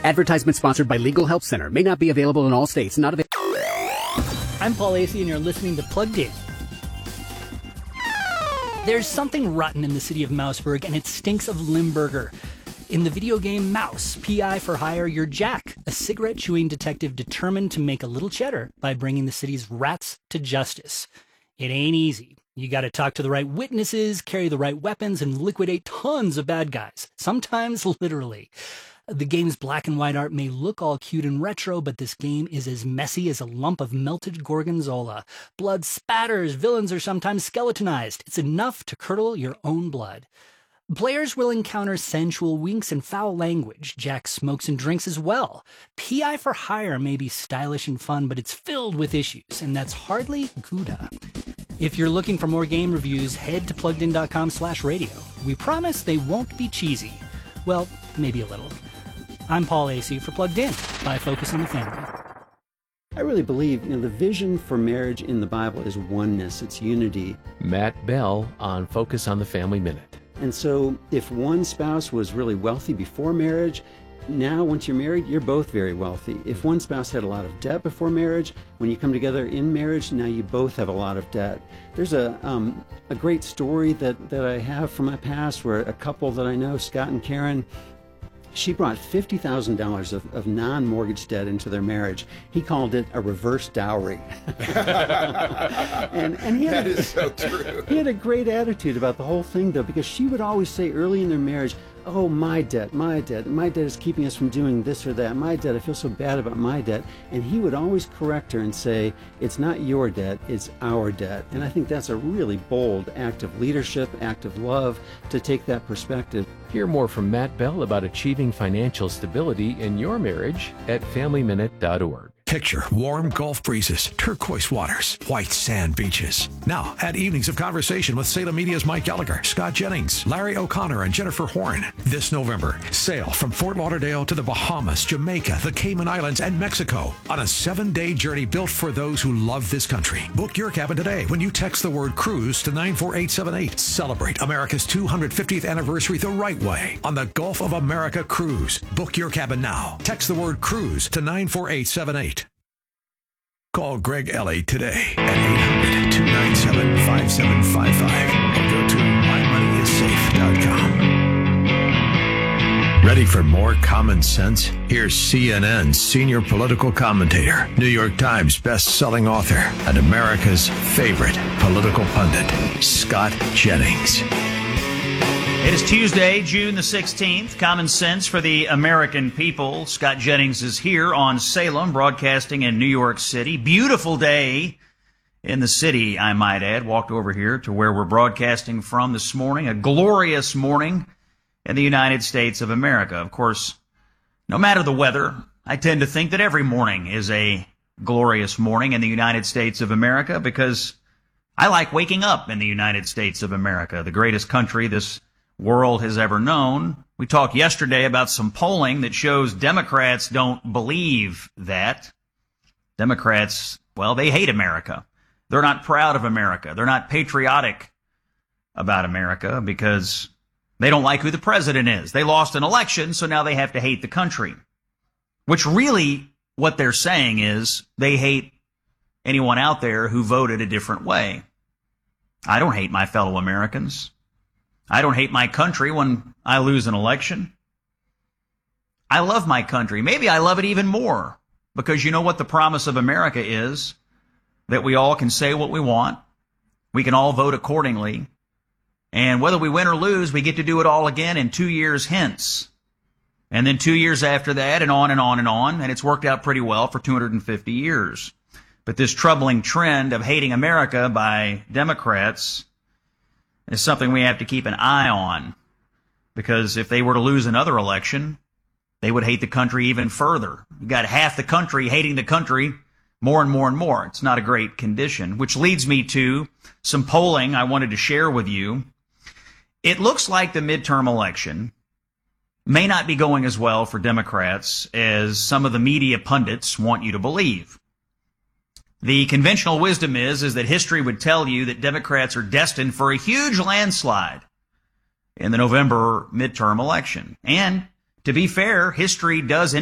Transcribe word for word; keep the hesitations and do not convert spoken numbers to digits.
Advertisement sponsored by Legal Help Center. May not be available in all states. Not available. I'm Paul Asay, and you're listening to Plugged In. There's something rotten in the city of Mouseburg, and it stinks of Limburger. In the video game Mouse, P I for Hire, you're Jack, a cigarette-chewing detective determined to make a little cheddar by bringing the city's rats to justice. It ain't easy. You gotta talk to the right witnesses, carry the right weapons, and liquidate tons of bad guys. Sometimes literally. The game's black and white art may look all cute and retro, but this game is as messy as a lump of melted gorgonzola. Blood spatters, villains are sometimes skeletonized. It's enough to curdle your own blood. Players will encounter sensual winks and foul language. Jack smokes and drinks as well. P I for Hire may be stylish and fun, but it's filled with issues, and that's hardly Gouda. If you're looking for more game reviews, head to pluggedin.com slash radio. We promise they won't be cheesy. Well, maybe a little. I'm Paul Asay for Plugged In by Focus on the Family. I really believe, you know, the vision for marriage in the Bible is oneness, it's unity. Matt Bell on Focus on the Family Minute. And so if one spouse was really wealthy before marriage, now once you're married, you're both very wealthy. If one spouse had a lot of debt before marriage, when you come together in marriage, now you both have a lot of debt. There's a um, a great story that, that I have from my past where a couple that I know, Scott and Karen, she brought fifty thousand dollars of, of non-mortgage debt into their marriage. He called it a reverse dowry. and, and he had that a, is so true. He had a great attitude about the whole thing, though, because she would always say early in their marriage, oh, my debt, my debt, my debt is keeping us from doing this or that, my debt, I feel so bad about my debt. And he would always correct her and say, it's not your debt, it's our debt. And I think that's a really bold act of leadership, act of love, to take that perspective. Hear more from Matt Bell about achieving financial stability in your marriage at family minute dot org. Picture warm Gulf breezes, turquoise waters, white sand beaches. Now, add evenings of conversation with Salem Media's Mike Gallagher, Scott Jennings, Larry O'Connor, and Jennifer Horn. This November, sail from Fort Lauderdale to the Bahamas, Jamaica, the Cayman Islands, and Mexico on a seven-day journey built for those who love this country. Book your cabin today when you text the word cruise to nine four eight seven eight. Celebrate America's two hundred fiftieth anniversary the right way on the Gulf of America Cruise. Book your cabin now. Text the word cruise to nine four eight seven eight. Call Greg Ellie today at eight hundred, two nine seven, five seven five five or go to my money is safe dot com. Ready for more common sense? Here's C N N's senior political commentator, New York Times best-selling author, and America's favorite political pundit, Scott Jennings. It is Tuesday, June the sixteenth. Common sense for the American people. Scott Jennings is here on Salem, broadcasting in New York City. Beautiful day in the city, I might add. Walked over here to where we're broadcasting from this morning. A glorious morning in the United States of America. Of course, no matter the weather, I tend to think that every morning is a glorious morning in the United States of America because I like waking up in the United States of America, the greatest country this world has ever known. We talked yesterday about some polling that shows Democrats don't believe that. Democrats, well, they hate America. They're not proud of America. They're not patriotic about America because they don't like who the president is. They lost an election, so now they have to hate the country. Which really, what they're saying is they hate anyone out there who voted a different way. I don't hate my fellow Americans. I don't hate my country when I lose an election. I love my country. Maybe I love it even more because you know what the promise of America is? That we all can say what we want. We can all vote accordingly. And whether we win or lose, we get to do it all again in two years hence. And then two years after that, and on and on and on. And it's worked out pretty well for two hundred fifty years. But this troubling trend of hating America by Democrats is something we have to keep an eye on, because if they were to lose another election, they would hate the country even further. You got half the country hating the country more and more and more. It's not a great condition, which leads me to some polling I wanted to share with you. It looks like the midterm election may not be going as well for Democrats as some of the media pundits want you to believe. The conventional wisdom is, is that history would tell you that Democrats are destined for a huge landslide in the November midterm election. And to be fair, history does